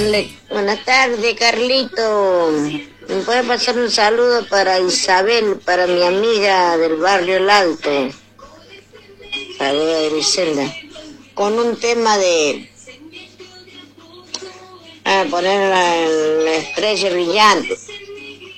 Buenas tardes, Carlito. ¿Me puede pasar un saludo para Isabel, para mi amiga del barrio El Alto? Saludos a Griselda. Con un tema de poner la estrella brillante.